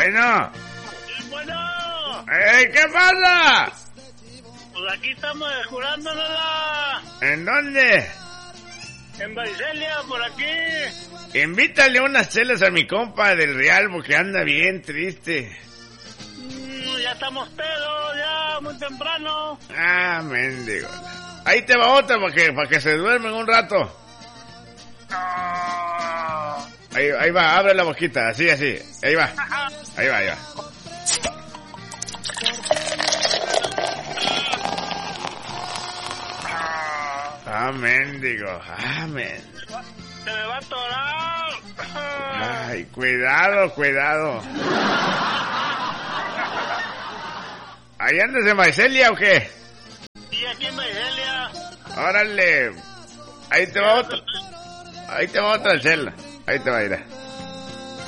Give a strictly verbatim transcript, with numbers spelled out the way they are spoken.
Bueno. Bueno. ¡Ey, qué pasa! Pues aquí estamos jurándonosla. ¿En dónde? En Baicelia, por aquí. Invítale unas chelas a mi compa del Real porque anda bien triste. Mm, ya estamos pedos, ya muy temprano. Ah, mendigo. Ahí te va otra para que, para que se duermen un rato. No. Ahí, ahí va, abre la boquita, así, así. Ahí va. Ahí va, ahí va. Ah, mendigo. Ah, men. Se me va a atorar. Ay, cuidado, cuidado. ¿Ahí andas en Baicelia o qué? Y aquí en Baicelia. Órale. Ahí te va otra. Ahí te va otra chela. Ahí te va a ir.